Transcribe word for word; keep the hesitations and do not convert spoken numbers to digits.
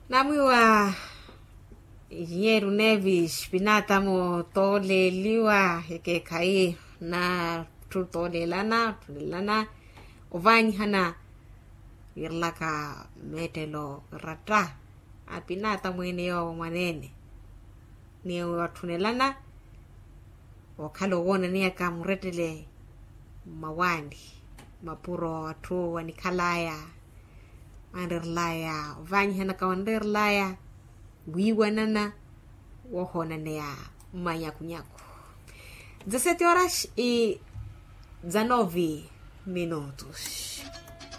Namwiwa yeru nevis pinata mo tole liwa heke kai na tutole lana tulana ovani hana irlaka metelo rata apinata mwene yo manene ni watunelana wakalo wona ni akamuretele mawandi mapuro watu wanikalaya manderlaya ovani hana kawanderlaya wiwanana wohona ne ya manyakunyaku dezessete horas e dezenove minutos.